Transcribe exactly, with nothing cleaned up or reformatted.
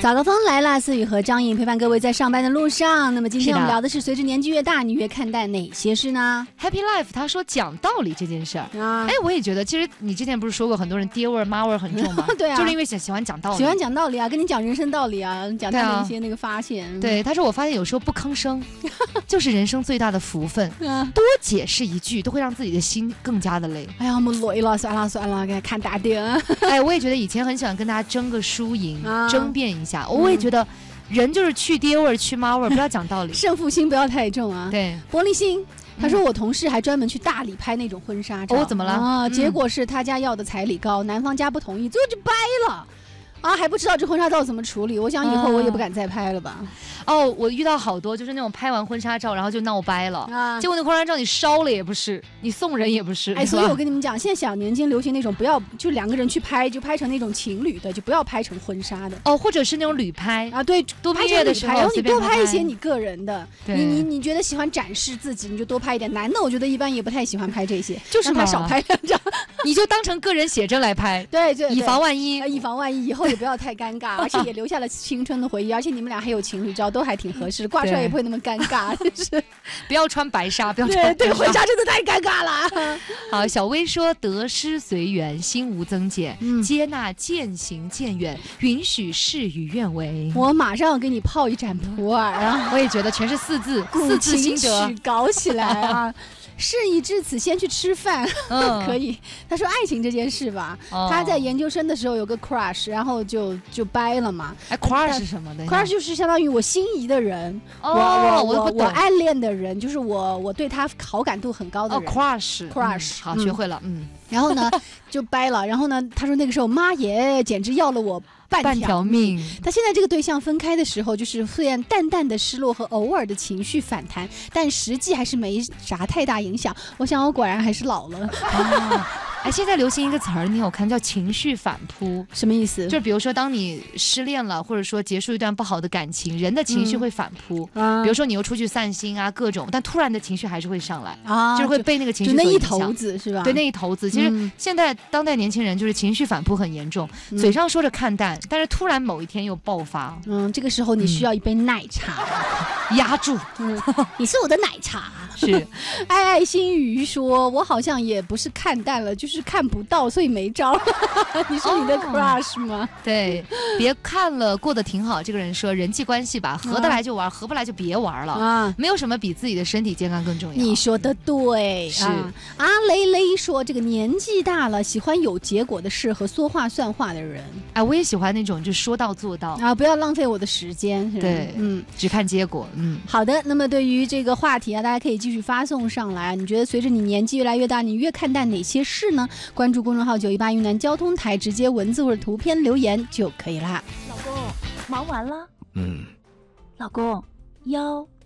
早高峰来了，思雨和张颖陪伴各位在上班的路上。那么今天我们聊的是，随着年纪越大，你越看淡哪些事呢 ？Happy Life 他说讲道理这件事儿啊，哎，我也觉得，其实你之前不是说过，很多人爹味儿妈味儿很重吗？ 对啊， 就是因为喜喜欢讲道理， 喜欢讲道理啊，跟你讲人生道理啊，讲他的一些那个发现。 对，他说我发现有时候不吭声，就是人生最大的福分。多解释一句，都会让自己的心更加的累。 哎呀，我累了，算了算了，给看大点。 哎，我也觉得以前很喜欢跟大家争个输赢，啊、争辩一下。我也觉得。人就是去爹味儿去妈味儿，不要讲道理， 胜负心不要太重啊。 对， 玻璃心。他说我同事还专门去大理拍那种婚纱照。 哦，怎么了？ 啊，结果是他家要的彩礼高，男方家不同意，最后就掰了。啊，还不知道这婚纱照怎么处理，我想以后我也不敢再拍了吧。 哦，我遇到好多就是那种拍完婚纱照然后就闹掰了，啊、结果那婚纱照你烧了也不是，你送人也不是。 哎，所以我跟你们讲，现在小年轻流行那种不要就两个人去拍，就拍成那种情侣的，就不要拍成婚纱的。 哦，或者是那种旅拍啊，对， 度蜜月的时候， 然后你多拍一些你个人的， 你你你觉得喜欢展示自己，你就多拍一点。男的我觉得一般也不太喜欢拍这些， 就是让他少拍两张， 你就当成个人写真来拍， 对对， 以防万一， 以防万一，以后也不要太尴尬，而且也留下了青春的回忆，而且你们俩还有情侣照，都还挺合适，挂出来也不会那么尴尬，就是不要穿白纱，不要穿白纱， 对对，婚纱真的太尴尬了。 好，小薇说得失随缘，心无增减，嗯、接纳渐行渐远，允许事与愿违。 我马上要给你泡一盏普洱啊！ 我也觉得全是四字，四字心得， 搞起来啊！事已至此，先去吃饭，嗯、可以。他说爱情这件事吧，哦、他在研究生的时候有个 crush， 然后就就掰了嘛。 哎 ，crush 是什么的 ？crush 就是相当于我心仪的人， 哦、 我我我我暗恋的人，就是我我对他好感度很高的人。 哦 ，crush crush，、 嗯、好，学会了，嗯。 然后呢，就掰了。然后呢，他说那个时候妈耶，简直要了我半条命。他现在这个对象分开的时候，就是虽然淡淡的失落和偶尔的情绪反弹，但实际还是没啥太大影响。我想我果然还是老了。 啊哎，现在流行一个词儿，你有看叫情绪反扑， 什么意思？ 就是比如说，当你失恋了，或者说结束一段不好的感情，人的情绪会反扑。嗯、比如说你又出去散心啊，各种，但突然的情绪还是会上来啊，就是会被那个情绪所影响。 就那一头子是吧？ 对，那一头子。其实现在当代年轻人就是情绪反扑很严重，嗯、嘴上说着看淡，但是突然某一天又爆发。 嗯，这个时候你需要一杯奶茶。 嗯、压住、 嗯，你是我的奶茶。 是， 爱爱心鱼说，我好像也不是看淡了，就是看不到，所以没招。你说你的 crush 吗？ 哦、对，别看了，过得挺好。这个人说，人际关系吧，合得来就玩，啊、合不来就别玩了啊。没有什么比自己的身体健康更重要。 你说的对， 是。 啊、阿雷雷说，这个年纪大了，喜欢有结果的事和说话算话的人。 哎，我也喜欢那种就说到做到啊，不要浪费我的时间。 对，嗯，只看结果。嗯， 好的。那么对于这个话题啊，大家可以继续发送上来。你觉得随着你年纪越来越大，你越看淡哪些事呢？关注公众号九一八云南交通台，直接文字或者图片留言就可以啦。 老公，忙完了？ 嗯。 老公，腰